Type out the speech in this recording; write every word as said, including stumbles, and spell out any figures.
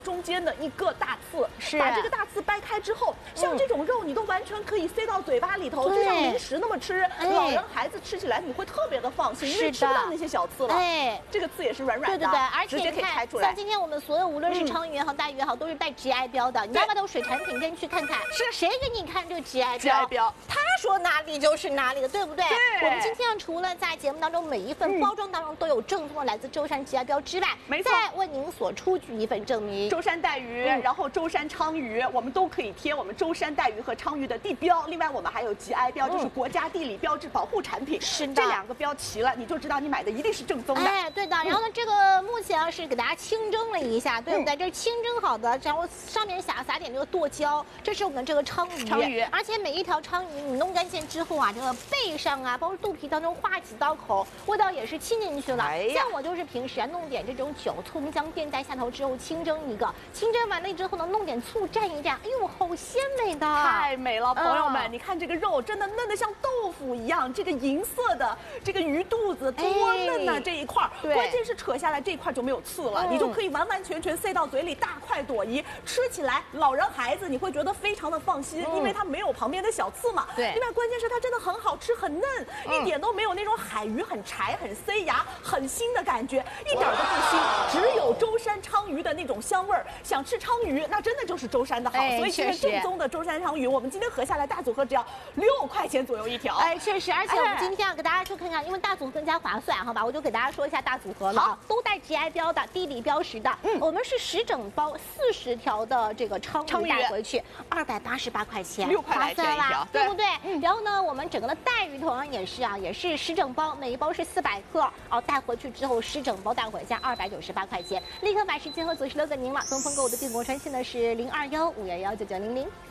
中间的一个大刺， 是把这个大刺掰开之后，像这种肉你都完全可以塞到嘴巴里头，就像零食那么吃。老人孩子吃起来你会特别的放心，因为吃不到那些小刺了。 哎， 这个刺也是软软的， 对对对，而且直接可以开出来。 像今天我们所有无论是鲳鱼也好、带鱼也好，都是带 G I 标的。你到外头水产品店去看看，是谁给你看这个 G I 标 ？G I 标， 他说哪里就是哪里的，对不对？ 对。 我们今天除了在节目当中每一份包装当中都有正宗的来自舟山 G I 标之外， 没错， 再为您所出具一份证明。 舟山带鱼，然后舟山鲳鱼，我们都可以贴我们舟山带鱼和鲳鱼的地标。另外，我们还有 G I 标，就是国家地理标志保护产品。 是的， 这两个标齐了，你就知道你买的一定是正宗的。 哎，对的。然后呢，这个目前是给大家清蒸了一下，对不对？这是清蒸好的，然后上面撒撒点这个剁椒，这是我们这个鲳鱼。 鲳鱼， 而且每一条鲳鱼你弄干净之后啊，这个背上啊，包括肚皮当中划几刀口，味道也是沁进去了。 哎呀， 像我就是平时啊弄点这种酒、葱姜垫在下头之后清蒸一个，清蒸完了之后呢，弄点醋蘸一蘸，哎呦，好鲜美的， 太美了，朋友们，嗯、你看这个肉真的嫩得像豆腐一样，这个银色的这个鱼肚子多嫩呐、啊！这一块，关键是扯下来这一块就没有刺了，嗯、你就可以完完全全塞到嘴里，大快朵颐，吃起来老人孩子你会觉得非常的放心，嗯、因为它没有旁边的小刺嘛。 对， 另外关键是它真的很好吃，很嫩，嗯、一点都没有那种海鱼很柴、很塞牙、很腥的感觉，一点都不腥，只有舟山鲳鱼的那种香味儿。想吃鲳鱼，那真的就是舟山的好， 哎、 所以是正宗的舟山鲳鱼。我们今天合下来大组合只要六块钱左右一条。 哎，确实，而且我们今天要给大家说看看，因为大组更加划算，好吧？我就给大家说一下大组合了啊，都带 G I 标的、地理标识的。嗯，我们是十整包四十条的这个鲳鱼带回去，二百八十八块钱， 六块来钱一条， 对不对？嗯。然后呢，我们整个的带鱼同样也是啊，也是十整包，每一包是四百克，哦，带回去之后十整包带回家二百九十八块钱，立刻把时间和左十六给您了。东风购物的订购专线呢是零二幺五幺幺九九零零。